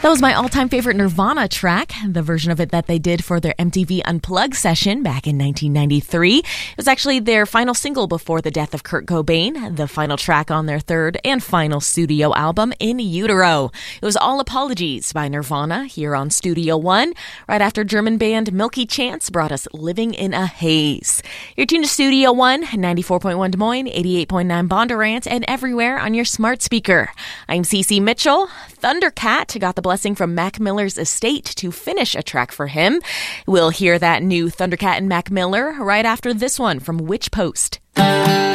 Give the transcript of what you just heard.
That was my all-time favorite Nirvana track, the version of it that they did for their MTV Unplugged session back in 1993. It was actually their final single before the death of Kurt Cobain, the final track on their third and final studio album, In Utero. It was All Apologies by Nirvana here on Studio One, right after German band Milky Chance brought us Living in a Haze. You're tuned to Studio One, 94.1 Des Moines, 88.9 Bondurant, and everywhere on your smart speaker. I'm Cece Mitchell. Thundercat got the blessing from Mac Miller's estate to finish a track for him. We'll hear that new Thundercat and Mac Miller right after this one from Witch Post.